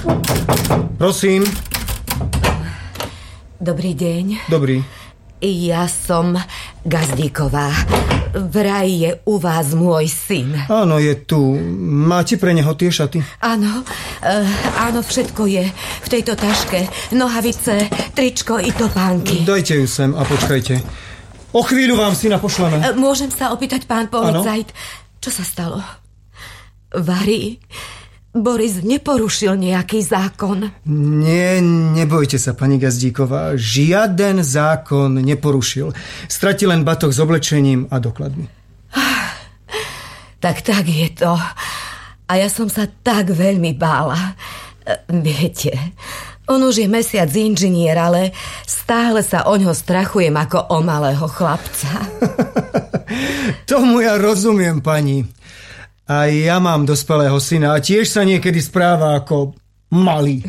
Prosím. Dobrý deň. Dobrý. Ja som Gazdíková. Vraj je u vás môj syn. Áno, je tu. Máte pre neho tie šaty? Áno, áno, všetko je v tejto taške. Nohavice, tričko i topánky. Dajte ju sem a počkajte. O chvíľu vám syna pošleme. Môžem sa opýtať, pán policajt, čo sa stalo? Vary, Boris neporušil nejaký zákon? Nie, nebojte sa, pani Gazdíková. Žiaden zákon neporušil. Stratil len batoh s oblečením a dokladmi. Tak je to. A ja som sa tak veľmi bála. Viete, on už je mesiac inžinier, ale stále sa oňho strachujem ako o malého chlapca. Tomu ja rozumiem, pani. A ja mám dospelého syna a tiež sa niekedy správa ako malý.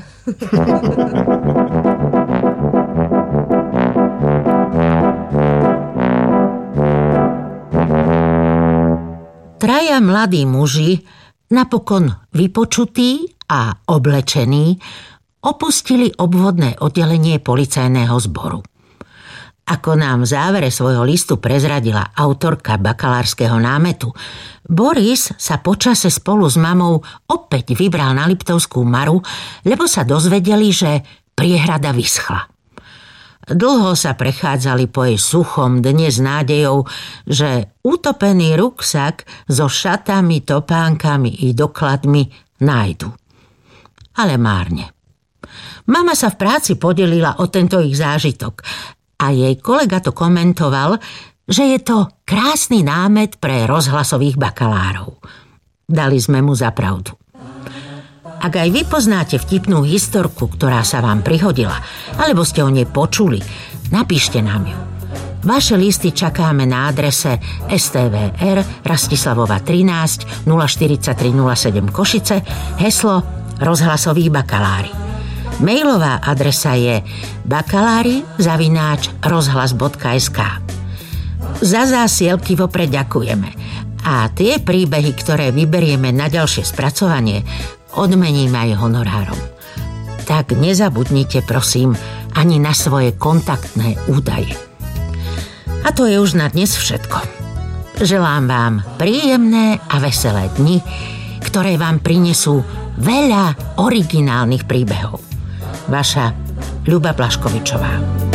Traja mladí muži, napokon vypočutí a oblečení, opustili obvodné oddelenie policajného zboru. Ako nám v závere svojho listu prezradila autorka bakalárskeho námetu, Boris sa počase spolu s mamou opäť vybral na Liptovskú Maru, lebo sa dozvedeli, že priehrada vyschla. Dlho sa prechádzali po jej suchom dne s nádejou, že utopený ruksak so šatami, topánkami i dokladmi nájdu. Ale márne. Mama sa v práci podelila o tento ich zážitok a jej kolega to komentoval, že je to krásny námet pre rozhlasových bakalárov. Dali sme mu za pravdu. Ak aj vy poznáte vtipnú historku, ktorá sa vám prihodila, alebo ste o nej počuli, napíšte nám ju. Vaše listy čakáme na adrese STVR Rastislavova 13 043 07 Košice, heslo Rozhlasoví bakalári. Mailová adresa je bakalári@rozhlas.sk. Za zásielky vopred ďakujeme. A tie príbehy, ktoré vyberieme na ďalšie spracovanie, odmeníme aj honorárom. Tak nezabudnite, prosím, ani na svoje kontaktné údaje. A to je už na dnes všetko. Želám vám príjemné a veselé dni, ktoré vám prinesú veľa originálnych príbehov. Vaša Ľuba Blaškovičová.